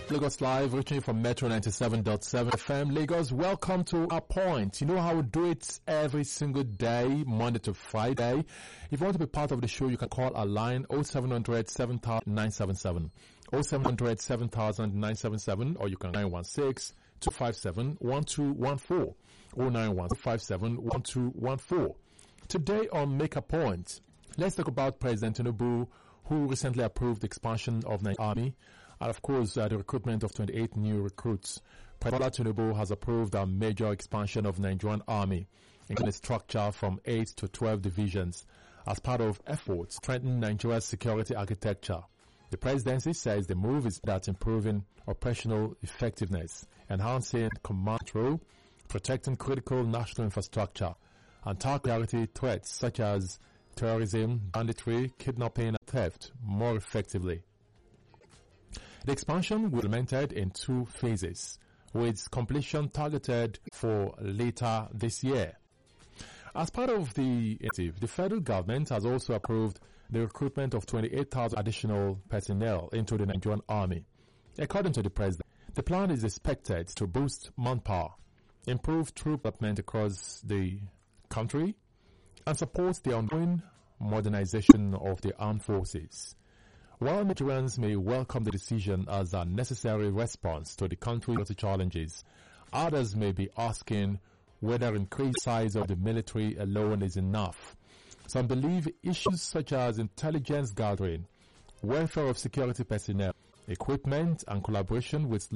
Lagos Live, reaching you from Metro 97.7 FM. Lagos, welcome to Our Point. You know how we do it every single day, Monday to Friday. If you want to be part of the show, you can call our line 0700 7977, 0700 7977, or you can 916 257 1214, 091 257 1214. Today on Make a Point, let's talk about President Tinubu, who recently approved the expansion of the Army, and of course, the recruitment of 28 new recruits. President Tinubu has approved a major expansion of the Nigerian Army, including a structure from 8 to 12 divisions, as part of efforts to strengthen Nigeria's security architecture. The presidency says the move is about improving operational effectiveness, enhancing command control, protecting critical national infrastructure, and tackling threats such as terrorism, banditry, kidnapping, and theft more effectively. The expansion will be implemented in 2 phases, with completion targeted for later this year. As part of the initiative, the federal government has also approved the recruitment of 28,000 additional personnel into the Nigerian Army. According to the president, the plan is expected to boost manpower, improve troop development across the country, and support the ongoing modernization of the armed forces. While Nigerians may welcome the decision as a necessary response to the country's challenges, others may be asking whether increased size of the military alone is enough. Some believe issues such as intelligence gathering, welfare of security personnel, equipment, and collaboration with